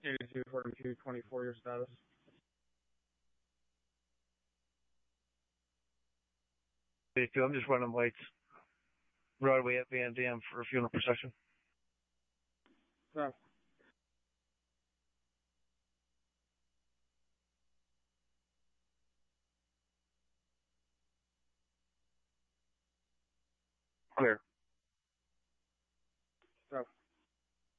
82, 42, 24 year status. I'm just running lights. Broadway at Van Dam for a funeral procession. So, Clear.